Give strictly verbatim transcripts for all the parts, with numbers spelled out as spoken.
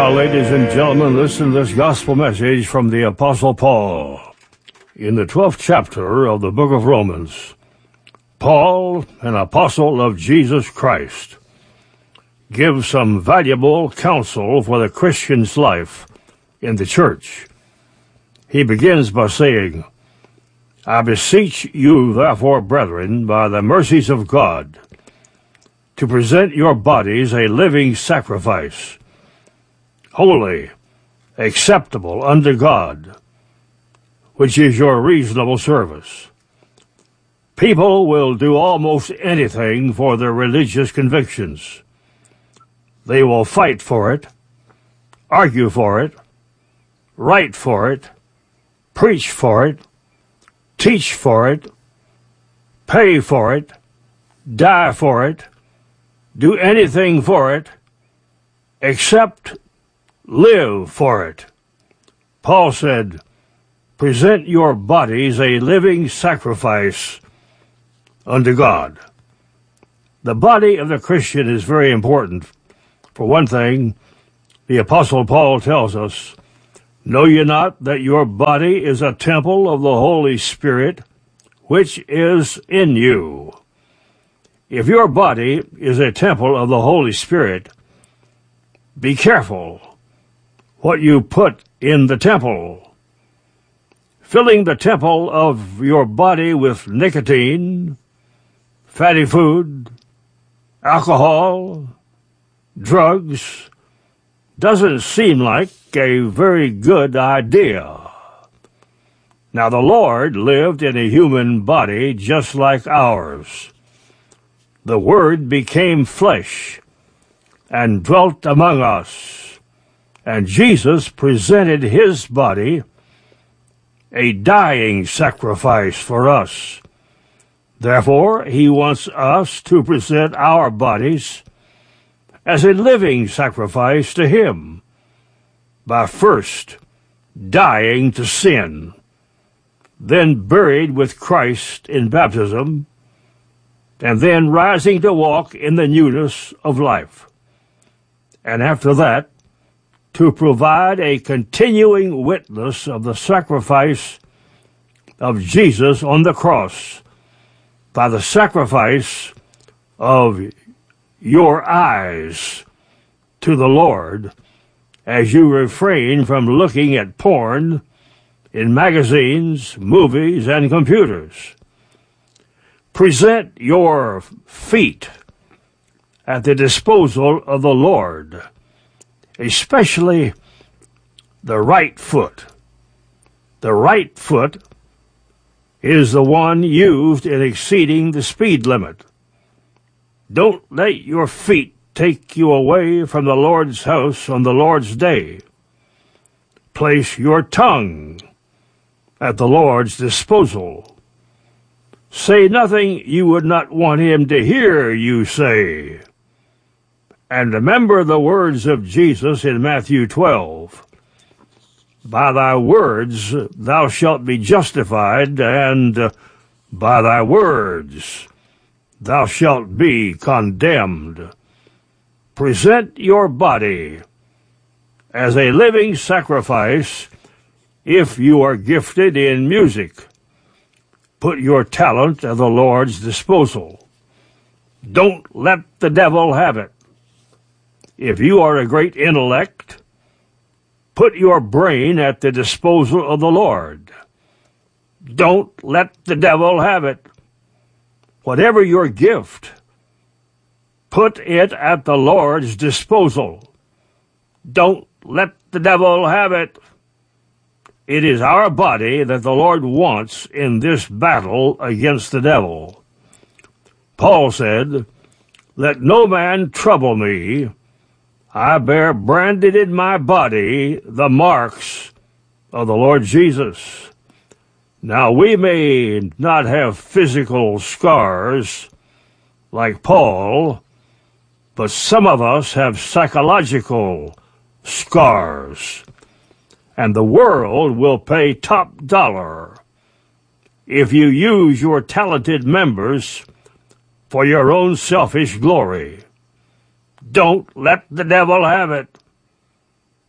Now, ladies and gentlemen, listen to this gospel message from the Apostle Paul. In the twelfth chapter of the book of Romans, Paul, an apostle of Jesus Christ, gives some valuable counsel for the Christian's life in the church. He begins by saying, I beseech you, therefore, brethren, by the mercies of God, to present your bodies a living sacrifice, holy, acceptable unto God, which is your reasonable service. People will do almost anything for their religious convictions. They will fight for it, argue for it, write for it, preach for it, teach for it, pay for it, die for it, do anything for it, except live for it. Paul said, present your bodies a living sacrifice unto God. The body of the Christian is very important. For one thing, the Apostle Paul tells us, know ye not that your body is a temple of the Holy Spirit, which is in you? If your body is a temple of the Holy Spirit, be careful what you put in the temple. Filling the temple of your body with nicotine, fatty food, alcohol, drugs, doesn't seem like a very good idea. Now, the Lord lived in a human body just like ours. The Word became flesh and dwelt among us. And Jesus presented his body a dying sacrifice for us. Therefore, he wants us to present our bodies as a living sacrifice to him by first dying to sin, then buried with Christ in baptism, and then rising to walk in the newness of life. And after that, to provide a continuing witness of the sacrifice of Jesus on the cross by the sacrifice of your eyes to the Lord as you refrain from looking at porn in magazines, movies, and computers. Present your feet at the disposal of the Lord, especially the right foot. The right foot is the one used in exceeding the speed limit. Don't let your feet take you away from the Lord's house on the Lord's day. Place your tongue at the Lord's disposal. Say nothing you would not want him to hear you say. And remember the words of Jesus in Matthew twelve. By thy words thou shalt be justified, and by thy words thou shalt be condemned. Present your body as a living sacrifice if you are gifted in music. Put your talent at the Lord's disposal. Don't let the devil have it. If you are a great intellect, put your brain at the disposal of the Lord. Don't let the devil have it. Whatever your gift, put it at the Lord's disposal. Don't let the devil have it. It is our body that the Lord wants in this battle against the devil. Paul said, let no man trouble me. I bear branded in my body the marks of the Lord Jesus. Now, we may not have physical scars like Paul, but some of us have psychological scars, and the world will pay top dollar if you use your talented members for your own selfish glory. Don't let the devil have it.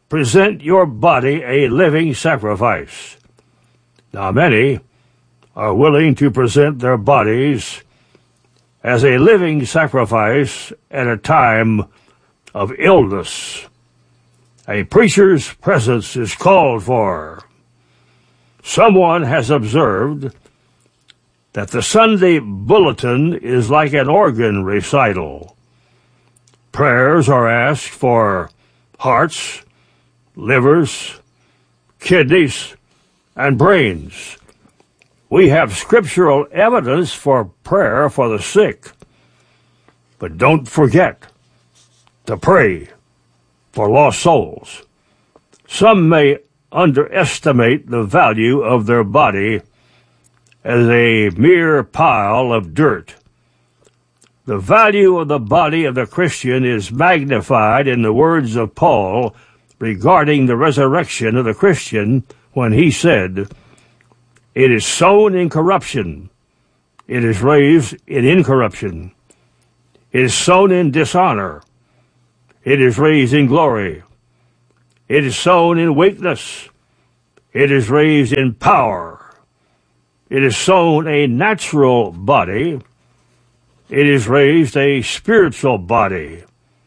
present your body a living sacrifice. Now many are willing to present their bodies as a living sacrifice at a time of illness. A preacher's presence is called for. Someone has observed that the Sunday bulletin is like an organ recital. Prayers are asked for hearts, livers, kidneys, and brains. We have scriptural evidence for prayer for the sick, but don't forget to pray for lost souls. Some may underestimate the value of their body as a mere pile of dirt. The value of the body of the Christian is magnified in the words of Paul regarding the resurrection of the Christian when he said, "It is sown in corruption, it is raised in incorruption. It is sown in dishonor, it is raised in glory. It is sown in weakness, it is raised in power. It is sown a natural body, it is raised a spiritual body."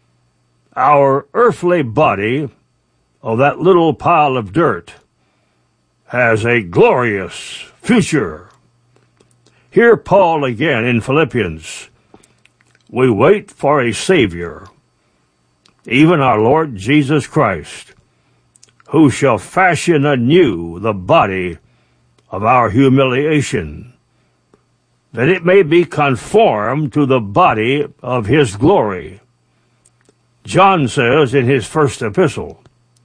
Our earthly body, of that little pile of dirt, has a glorious future. Hear Paul again in Philippians. We wait for a Savior, even our Lord Jesus Christ, who shall fashion anew the body of our humiliation, that it may be conformed to the body of his glory. John says in his first epistle,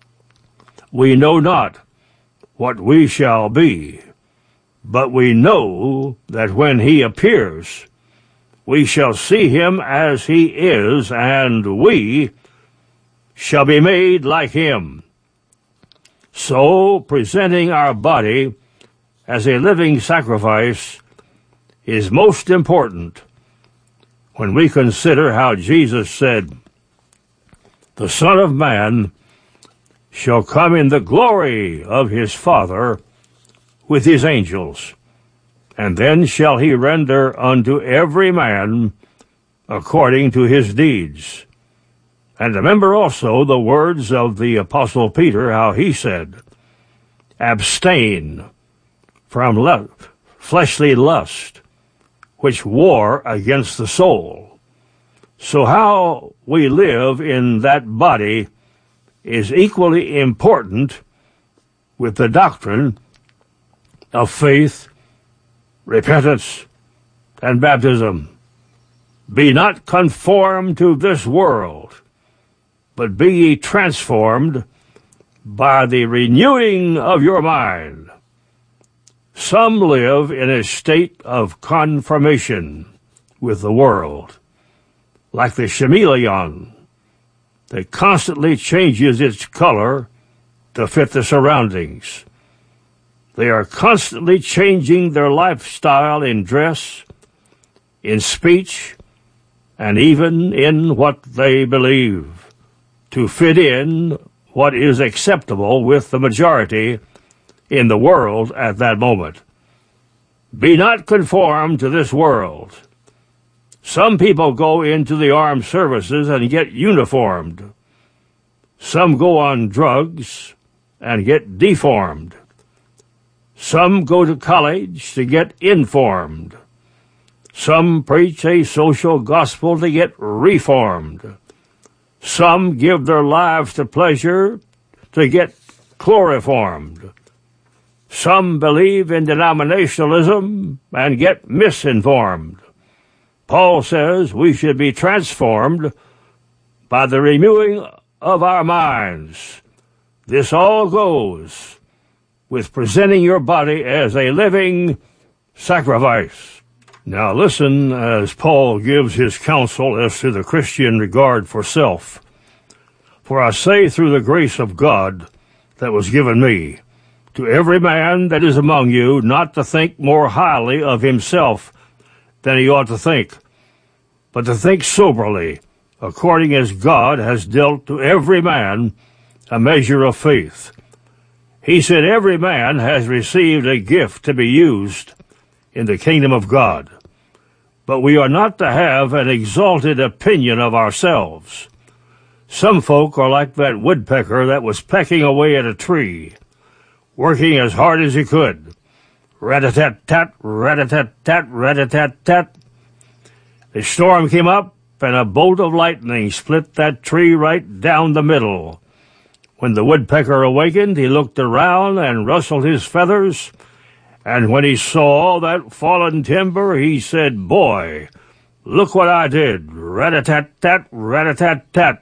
"We know not what we shall be, but we know that when he appears, we shall see him as he is, and we shall be made like him." So, presenting our body as a living sacrifice is most important when we consider how Jesus said, "The Son of Man shall come in the glory of his Father with his angels, and then shall he render unto every man according to his deeds." And remember also the words of the Apostle Peter, how he said, "Abstain from le- fleshly lust, which war against the soul." So how we live in that body is equally important with the doctrine of faith, repentance, and baptism. Be not conformed to this world, but be ye transformed by the renewing of your mind. Some live in a state of conformation with the world, like the chameleon that constantly changes its color to fit the surroundings. They are constantly changing their lifestyle in dress, in speech, and even in what they believe, to fit in what is acceptable with the majority in the world at that moment. Be not conformed to this world. Some people go into the armed services and get uniformed. Some go on drugs and get deformed. Some go to college to get informed. Some preach a social gospel to get reformed. Some give their lives to pleasure to get chloroformed. Some believe in denominationalism and get misinformed. Paul says we should be transformed by the renewing of our minds. This all goes with presenting your body as a living sacrifice. Now listen as Paul gives his counsel as to the Christian regard for self. "For I say through the grace of God that was given me, to every man that is among you not to think more highly of himself than he ought to think, but to think soberly, according as God has dealt to every man a measure of faith. He said every man has received a gift to be used in the kingdom of God, but we are not to have an exalted opinion of ourselves. Some folk are like that woodpecker that was pecking away at a tree, working as hard as he could. Rat-a-tat-tat, rat-a-tat-tat, rat-a-tat-tat. The storm came up, and a bolt of lightning split that tree right down the middle. When the woodpecker awakened, he looked around and rustled his feathers, and when he saw that fallen timber, he said, "Boy, look what I did, rat-a-tat-tat, rat-a-tat-tat."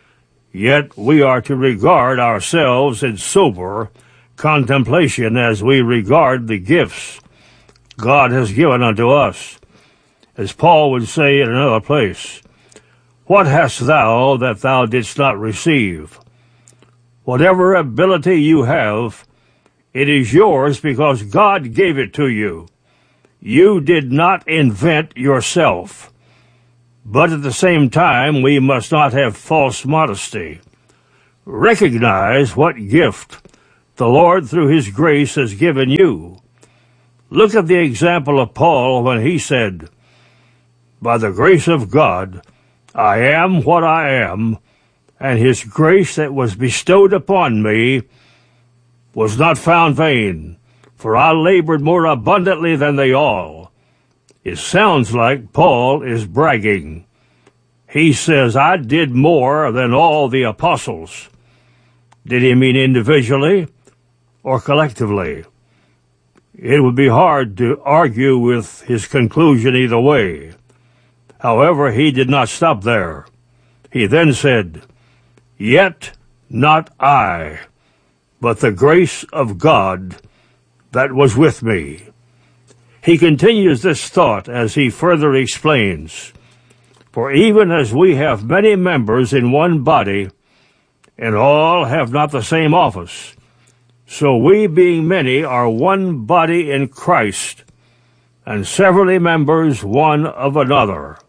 Yet we are to regard ourselves in sober contemplation as we regard the gifts God has given unto us. As Paul would say in another place, "What hast thou that thou didst not receive?" Whatever ability you have, it is yours because God gave it to you. You did not invent yourself. But at the same time, we must not have false modesty. Recognize what gift the Lord through His grace has given you. Look at the example of Paul when he said, "By the grace of God, I am what I am, and His grace that was bestowed upon me was not found vain, for I labored more abundantly than they all." It sounds like Paul is bragging. He says, "I did more than all the apostles." Did he mean individually or collectively? It would be hard to argue with his conclusion either way. However, he did not stop there. He then said, "Yet not I, but the grace of God that was with me." He continues this thought as he further explains, "For even as we have many members in one body, and all have not the same office, so we being many are one body in Christ, and severally members one of another."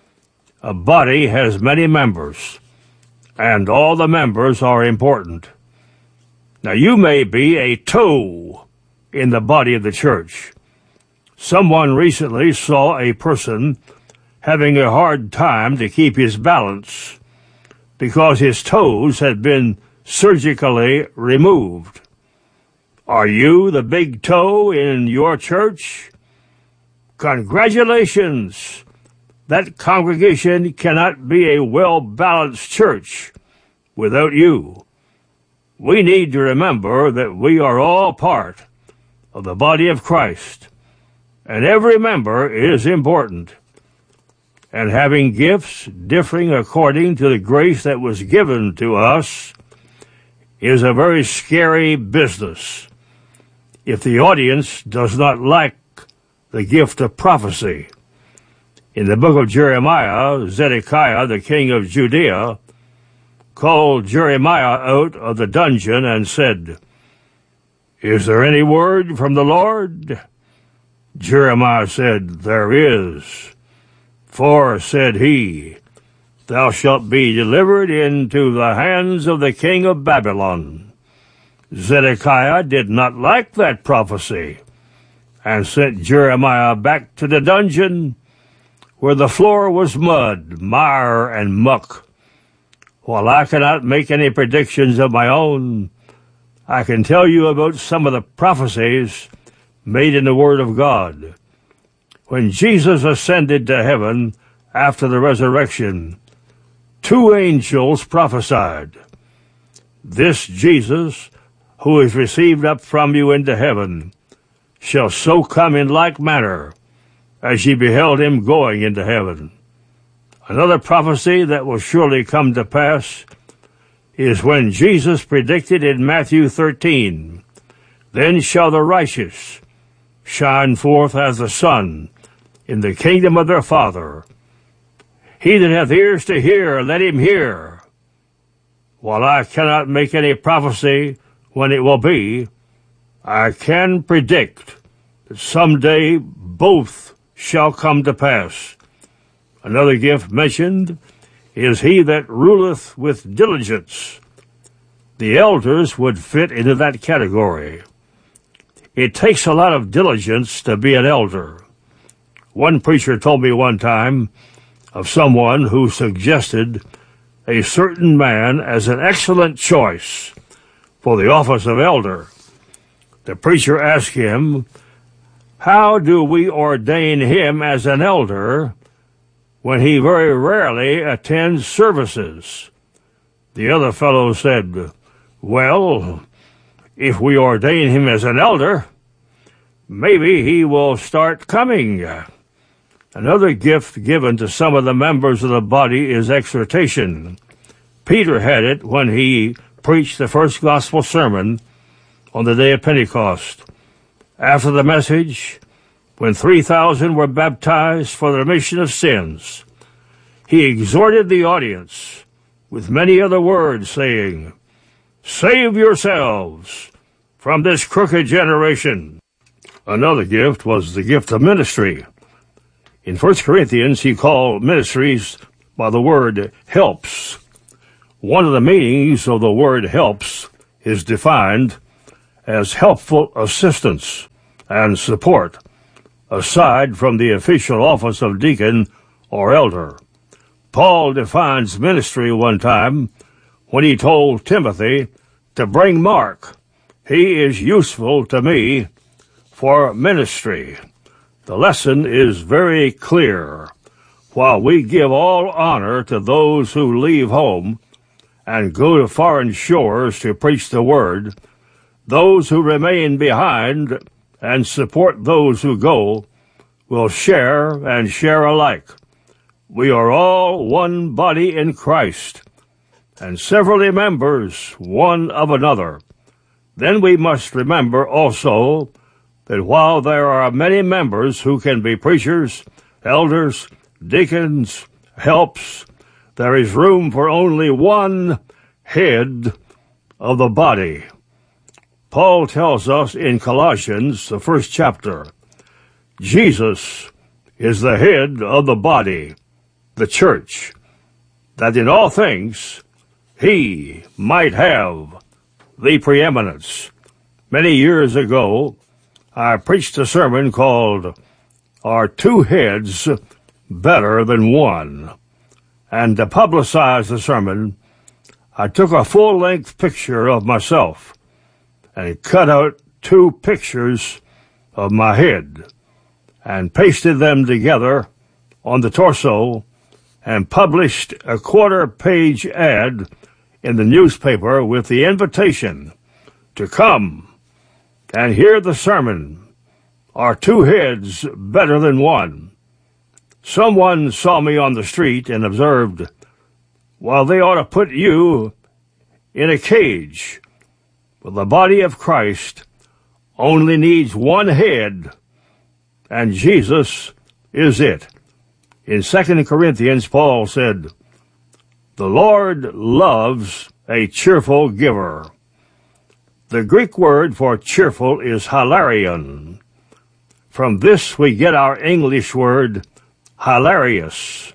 A body has many members, and all the members are important. Now, you may be a toe in the body of the church. Someone recently saw a person having a hard time to keep his balance because his toes had been surgically removed. Are you the big toe in your church? Congratulations! That congregation cannot be a well-balanced church without you. We need to remember that we are all part of the body of Christ, and every member is important. And having gifts differing according to the grace that was given to us is a very scary business if the audience does not like the gift of prophecy. In the book of Jeremiah, Zedekiah, the king of Judea, called Jeremiah out of the dungeon and said, "Is there any word from the Lord?" Jeremiah said, "There is. For, said he, thou shalt be delivered into the hands of the king of Babylon." Zedekiah did not like that prophecy and sent Jeremiah back to the dungeon where the floor was mud, mire, and muck. While I cannot make any predictions of my own, I can tell you about some of the prophecies made in the Word of God. When Jesus ascended to heaven after the resurrection, two angels prophesied, "This Jesus, who is received up from you into heaven, shall so come in like manner as ye beheld him going into heaven." Another prophecy that will surely come to pass is when Jesus predicted in Matthew thirteen, "Then shall the righteous shine forth as the sun in the kingdom of their Father. He that hath ears to hear, let him hear." While I cannot make any prophecy when it will be, I can predict that someday both shall come to pass. Another gift mentioned is he that ruleth with diligence. the elders would fit into that category. It takes a lot of diligence to be an elder. One preacher told me one time of someone who suggested a certain man as an excellent choice for the office of elder. The preacher asked him, "How do we ordain him as an elder when he very rarely attends services?" The other fellow said, "Well, if we ordain him as an elder, maybe he will start coming." Another gift given to some of the members of the body is exhortation. Peter had it when he preached the first gospel sermon on the day of Pentecost. After the message, when three thousand were baptized for the remission of sins, he exhorted the audience with many other words, saying, "Save yourselves from this crooked generation." Another gift was the gift of ministry. In First Corinthians, he called ministries by the word helps. One of the meanings of the word helps is defined as helpful assistance and support, aside from the official office of deacon or elder. Paul defines ministry one time when he told Timothy to bring Mark. He is useful to me for ministry. The lesson is very clear. While we give all honor to those who leave home and go to foreign shores to preach the word, those who remain behind and support those who go will share and share alike. We are all one body in Christ, and severally members one of another. Then we must remember also that while there are many members who can be preachers, elders, deacons, helps, there is room for only one head of the body. Paul tells us in Colossians, the first chapter, Jesus is the head of the body, the church, that in all things he might have the preeminence. Many years ago, I preached a sermon called, "Are Two Heads Better Than One?" And to publicize the sermon, I took a full-length picture of myself and cut out two pictures of my head and pasted them together on the torso and published a quarter-page ad in the newspaper with the invitation to come and hear the sermon, "Are Two Heads Better Than One?" Someone saw me on the street and observed, "Well, they ought to put you in a cage. Well, the body of Christ only needs one head, and Jesus is it." In Second Corinthians, Paul said, "The Lord loves a cheerful giver." The Greek word for cheerful is hilarion. From this we get our English word hilarious.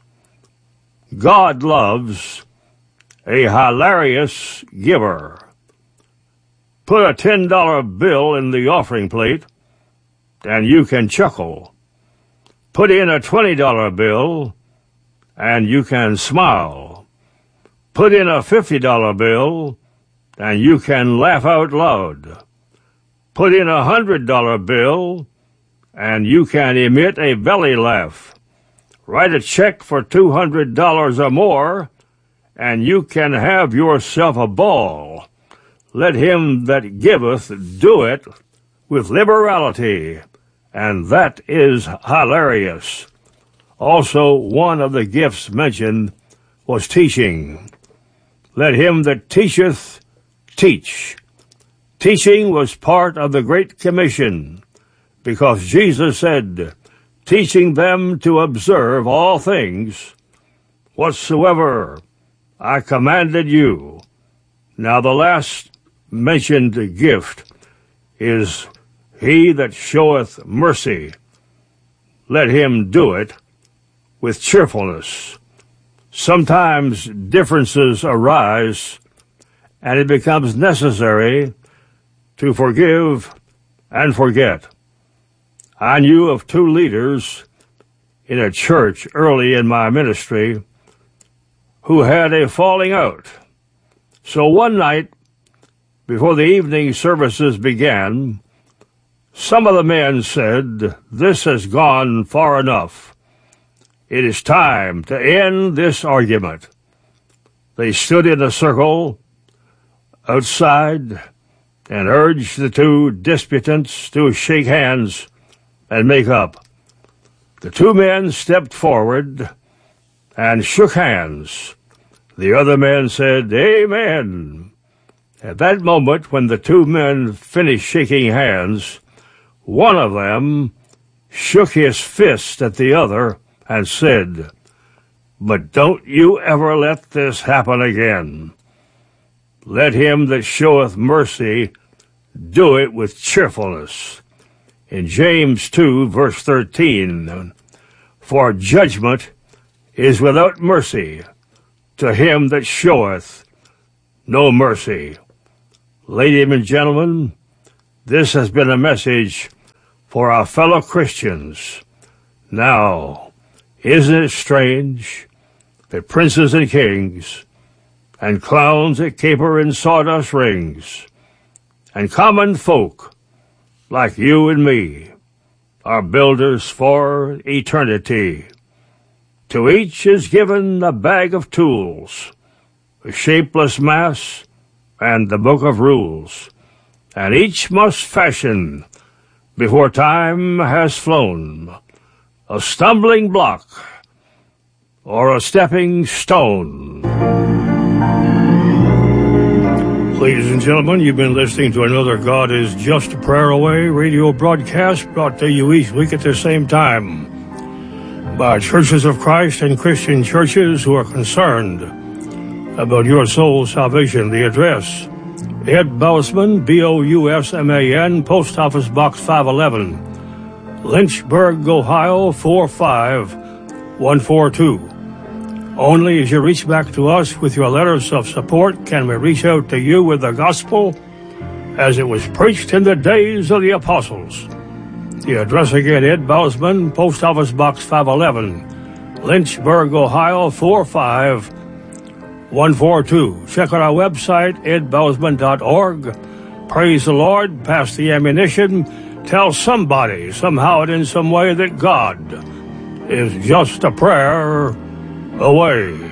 God loves a hilarious giver. Put a ten dollar bill in the offering plate, and you can chuckle. Put in a twenty dollar bill, and you can smile. Put in a fifty dollar bill, and you can laugh out loud. Put in a one hundred dollar bill, and you can emit a belly laugh. Write a check for two hundred dollars or more, and you can have yourself a ball. Let him that giveth do it with liberality, and that is hilarious. Also, one of the gifts mentioned was teaching. Let him that teacheth teach. Teaching was part of the Great Commission, because Jesus said, teaching them to observe all things whatsoever I commanded you. Now the last mentioned gift is he that showeth mercy. Let him do it with cheerfulness. Sometimes differences arise, and it becomes necessary to forgive and forget. I knew of two leaders in a church early in my ministry who had a falling out. So one night, before the evening services began, some of the men said, "This has gone far enough. It is time to end this argument." They stood in a circle outside and urged the two disputants to shake hands and make up. The two men stepped forward and shook hands. The other men said, "Amen." At that moment, when the two men finished shaking hands, one of them shook his fist at the other and said, "But don't you ever let this happen again. Let him that showeth mercy do it with cheerfulness." In James two, verse thirteen, "For judgment is without mercy to him that showeth no mercy." Ladies and gentlemen, this has been a message for our fellow Christians. Now, isn't it strange that princes and kings and clowns that caper in sawdust rings and common folk like you and me are builders for eternity? To each is given a bag of tools, a shapeless mass, and the book of rules, and each must fashion, before time has flown, a stumbling block or a stepping stone. Ladies and gentlemen, you've been listening to another God is Just a Prayer Away radio broadcast brought to you each week at the same time by Churches of Christ and Christian churches who are concerned about your soul's salvation. The address, Ed Bousman, B O U S M A N, Post Office Box five eleven, Lynchburg, Ohio, four five one four two. Only as you reach back to us with your letters of support can we reach out to you with the gospel as it was preached in the days of the apostles. The address again, Ed Bousman, Post Office Box five eleven, Lynchburg, Ohio, four five one four two. Check out our website, ed bousman dot org. Praise the Lord, pass the ammunition, tell somebody, somehow and in some way, that God is just a prayer away.